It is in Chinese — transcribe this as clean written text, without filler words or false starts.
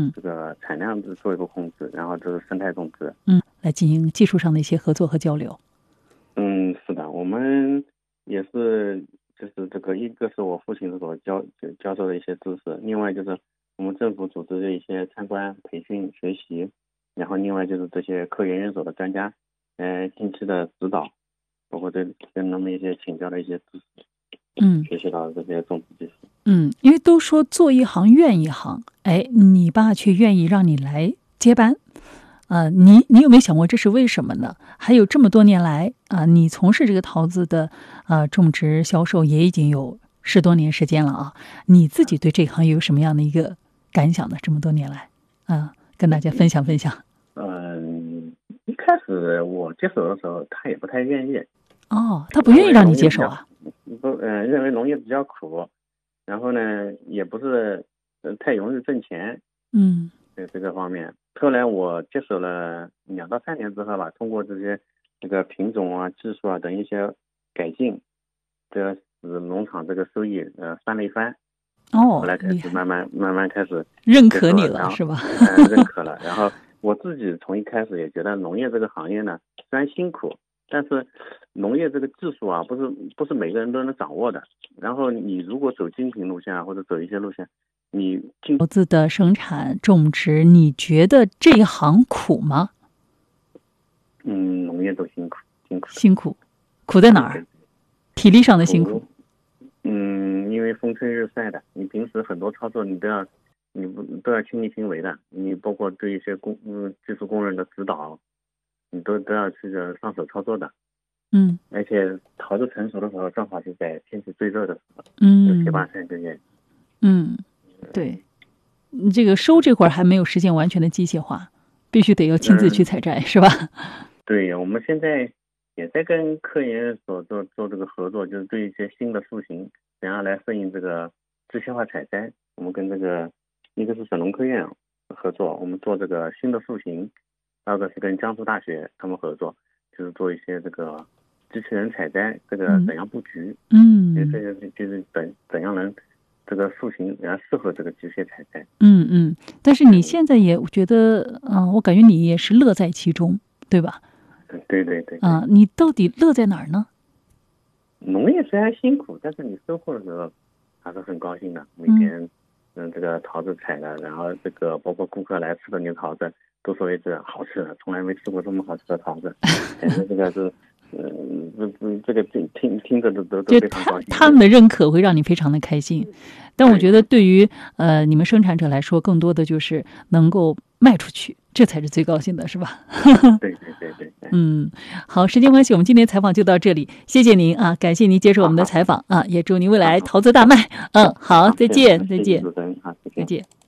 这个产量做一个控制，然后这是生态种植， 来进行技术上的一些合作和交流。 是的，我们也是，就是这个一个是我父亲所教授的一些知识，另外就是我们政府组织的一些参观、培训、学习，然后另外就是这些科研院所的专家，定期的指导，包括跟他们一些请教的一些知识，学习到这些种植技术。 因为都说做一行怨一行，你爸却愿意让你来接班。你有没有想过这是为什么呢？还有这么多年来你从事这个桃子的种植销售也已经有10多年时间了啊，你自己对这行业有什么样的一个感想呢？这么多年来跟大家分享分享。 一开始我接手的时候，他也不太愿意。 他不愿意让你接手啊？ 认为农业比较苦，然后呢，也不是太容易挣钱。这个方面。后来我接手了2到3年之后吧，通过这个品种啊、技术啊等一些改进，这使农场这个收益翻了一番。后来开始慢慢开始认可你了，是吧？ 认可了。然后我自己从一开始也觉得农业这个行业呢，虽然辛苦，但是农业这个技术啊，不是每个人都能掌握的。然后你如果走精品路线啊，或者走一些路线，桃子的生产种植，你觉得这一行苦吗？ 农业都辛苦，苦在哪儿？体力上的辛苦。 因为风吹日晒的，你平时很多操作你都要亲力亲为的，你包括对一些技术工人的指导，你都要去上手操作的。而且桃子成熟的时候，正好是在天气最热的时候，就7、8、3个月。 对，这个收这会儿还没有实现完全的机械化，必须得要亲自去采摘，是吧？ 对，我们现在也在跟科研院所做这个合作，就是对一些新的树型怎样来顺应这个机械化采摘。我们跟一个是省农科院合作，我们做这个新的树型；第二个是跟江苏大学他们合作，就是做一些这个机器人采摘，这个怎样布局？就是怎样能这个树型然后适合这个机械采摘。 但是你现在也觉得我感觉你也是乐在其中，对吧？ 对。 你到底乐在哪儿呢？ 农业虽然辛苦，但是你收获的时候还是很高兴的。每天这个桃子采的，然后这个包括顾客来吃的那桃子都说这好吃的，从来没吃过这么好吃的桃子。反正这个是这个听着都非常高兴。 他们的认可会让你非常的开心，但我觉得对于你们生产者来说，更多的就是能够卖出去，这才是最高兴的，是吧？ 对。 好，时间关系，我们今天采访就到这里，谢谢您感谢您接受我们的采访也祝您未来桃子大卖。好，再见。 再见。